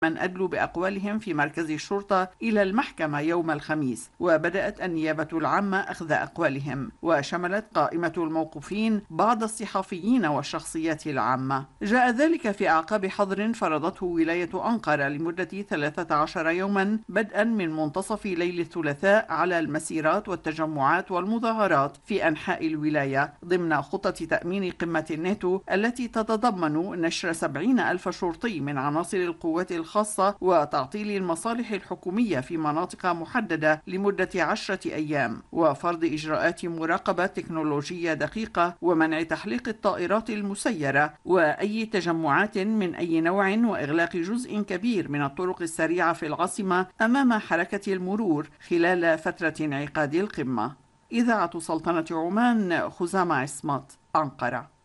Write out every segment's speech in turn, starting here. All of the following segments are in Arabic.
من أدلوا بأقوالهم في مركز الشرطة إلى المحكمة يوم الخميس، وبدأت النيابة العامة أخذ أقوالهم، وشملت قائمة الموقوفين بعض الصحفيين والشخصيات العامة. جاء ذلك في أعقاب حظر فرضته ولاية أنقرة لمدة 13 يوما بدءا من منتصف ليل الثلاثاء على المسيرات والتجمعات والمظاهرات في أنحاء الولاية ضمن خطة تأمين قمة الناتو التي تتضمن نشر 70,000 شرطي من عناصر القوات الخاصة وتعطيل المصالح الحكومية في مناطق محددة لمدة 10 أيام، وفرض إجراءات مراقبة تكنولوجية دقيقة، ومنع تحليق الطائرات المسيرة وأي تجمعات من أي نوع، وإغلاق جزء كبير من الطرق السريعة في العاصمة أمام حركة المرور خلال فترة انعقاد القمة. إذاعة سلطنة عمان، خزامة عصمت، أنقرة.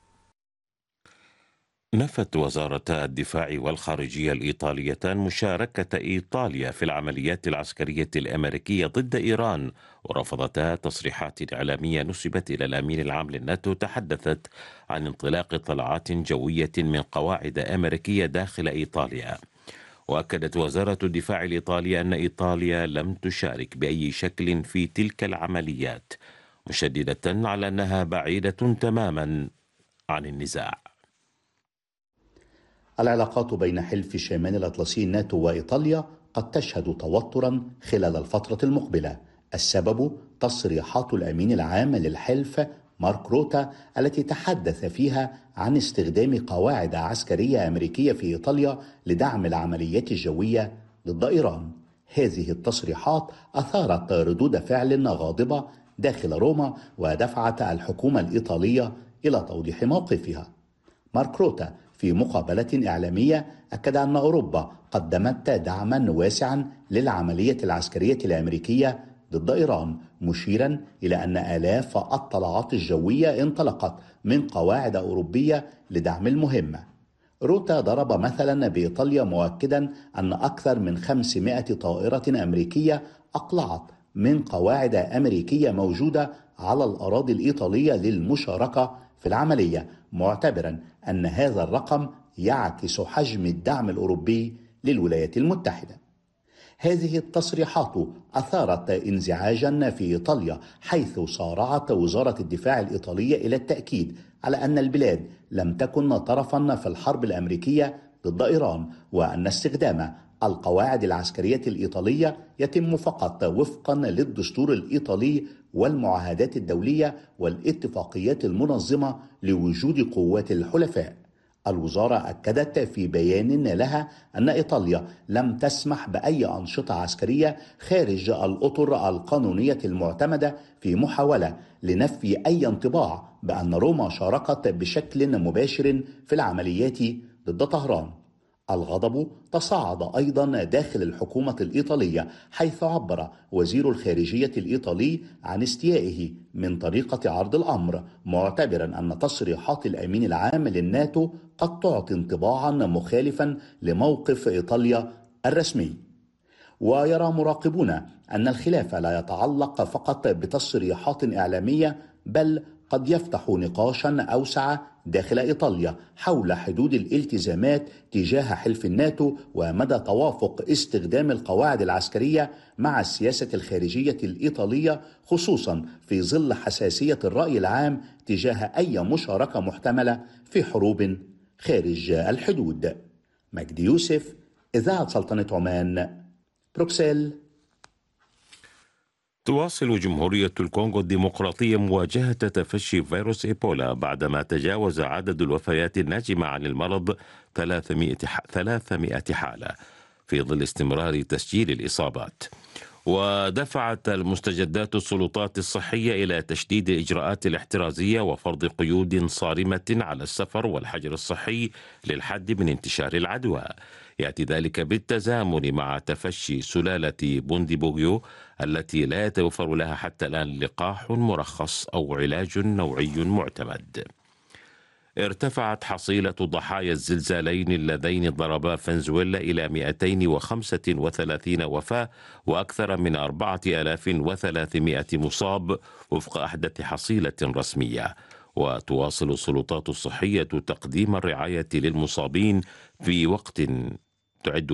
نفت وزارة الدفاع والخارجية الإيطاليتان مشاركة إيطاليا في العمليات العسكرية الأمريكية ضد إيران، ورفضتا تصريحات إعلامية نسبت إلى الأمين العام للناتو تحدثت عن انطلاق طلعات جوية من قواعد أمريكية داخل إيطاليا. وأكدت وزارة الدفاع الإيطالية أن إيطاليا لم تشارك بأي شكل في تلك العمليات، مشددة على أنها بعيدة تماما عن النزاع. العلاقات بين حلف شمال الأطلسي الناتو وإيطاليا قد تشهد توترا خلال الفترة المقبلة. السبب تصريحات الأمين العام للحلف مارك روتا التي تحدث فيها عن استخدام قواعد عسكرية أمريكية في إيطاليا لدعم العمليات الجوية ضد إيران. هذه التصريحات أثارت ردود فعل غاضبة داخل روما ودفعت الحكومة الإيطالية إلى توضيح موقفها. مارك روتا في مقابلة إعلامية أكد أن أوروبا قدمت دعما واسعا للعملية العسكرية الأمريكية ضد إيران، مشيرا إلى أن آلاف الطلعات الجوية انطلقت من قواعد أوروبية لدعم المهمة. روتا ضرب مثلا بإيطاليا مؤكدا أن أكثر من 500 طائرة أمريكية أقلعت من قواعد أمريكية موجودة على الأراضي الإيطالية للمشاركة في العملية، معتبرا أن هذا الرقم يعكس حجم الدعم الأوروبي للولايات المتحدة. هذه التصريحات أثارت انزعاجا في إيطاليا، حيث صارعت وزارة الدفاع الإيطالية إلى التأكيد على أن البلاد لم تكن طرفا في الحرب الأمريكية ضد إيران، وأن استخدام القواعد العسكرية الإيطالية يتم فقط وفقا للدستور الإيطالي والمعاهدات الدولية والاتفاقيات المنظمة لوجود قوات الحلفاء. الوزارة أكدت في بيان لها أن إيطاليا لم تسمح بأي أنشطة عسكرية خارج الأطر القانونية المعتمدة في محاولة لنفي أي انطباع بأن روما شاركت بشكل مباشر في العمليات ضد طهران. الغضب تصاعد أيضا داخل الحكومة الإيطالية، حيث عبر وزير الخارجية الإيطالي عن استيائه من طريقة عرض الأمر، معتبرا أن تصريحات الأمين العام للناتو قد تعطي انطباعا مخالفا لموقف إيطاليا الرسمي. ويرى مراقبون أن الخلاف لا يتعلق فقط بتصريحات إعلامية، بل قد يفتح نقاشا أوسع داخل إيطاليا حول حدود الالتزامات تجاه حلف الناتو ومدى توافق استخدام القواعد العسكرية مع السياسة الخارجية الإيطالية، خصوصا في ظل حساسية الرأي العام تجاه أي مشاركة محتملة في حروب خارج الحدود. مجدي يوسف، إذاعة سلطنة عمان، بروكسل. تواصل جمهورية الكونغو الديمقراطية مواجهة تفشي فيروس إيبولا بعدما تجاوز عدد الوفيات الناجمة عن المرض 300 حالة في ظل استمرار تسجيل الإصابات. ودفعت المستجدات السلطات الصحية إلى تشديد الإجراءات الاحترازية وفرض قيود صارمة على السفر والحجر الصحي للحد من انتشار العدوى. يأتي ذلك بالتزامن مع تفشي سلالة بونديبوغيو التي لا يتوفر لها حتى الآن لقاح مرخص أو علاج نوعي معتمد. ارتفعت حصيلة ضحايا الزلزالين اللذين ضربا فنزويلا إلى 235 وفاة وأكثر من 4300 مصاب وفق أحدث حصيلة رسمية. وتواصل السلطات الصحية تقديم الرعاية للمصابين في وقت تعد